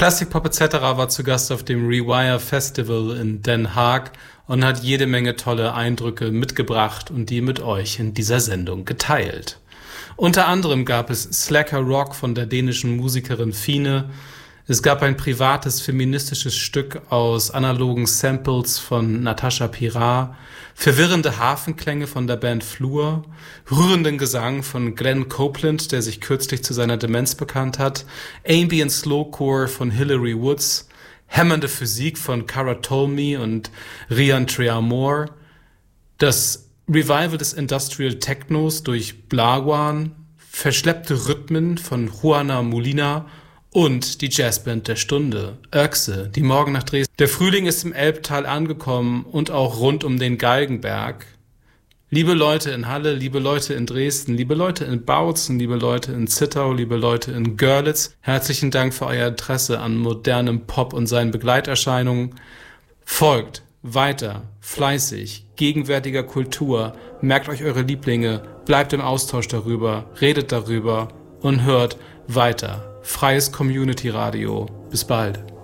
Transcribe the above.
Classic Pop etc. war zu Gast auf dem Rewire Festival in Den Haag und hat jede Menge tolle Eindrücke mitgebracht und die mit euch in dieser Sendung geteilt. Unter anderem gab es Slacker Rock von der dänischen Musikerin Fine. Es gab ein privates feministisches Stück aus analogen Samples von Natascha Pirar, verwirrende Hafenklänge von der Band Flur, rührenden Gesang von Glenn Copeland, der sich kürzlich zu seiner Demenz bekannt hat, Ambient Slowcore von Hilary Woods, hämmernde Physik von Cara Tolmy und Rian Treamore, das Revival des Industrial Technos durch Blagwan, verschleppte Rhythmen von Juana Molina und die Jazzband der Stunde, Öxe, die morgen nach Dresden. Der Frühling ist im Elbtal angekommen und auch rund um den Galgenberg. Liebe Leute in Halle, liebe Leute in Dresden, liebe Leute in Bautzen, liebe Leute in Zittau, liebe Leute in Görlitz, herzlichen Dank für euer Interesse an modernem Pop und seinen Begleiterscheinungen. Folgt weiter, fleißig, gegenwärtiger Kultur, merkt euch eure Lieblinge, bleibt im Austausch darüber, redet darüber und hört weiter. Freies Community Radio. Bis bald.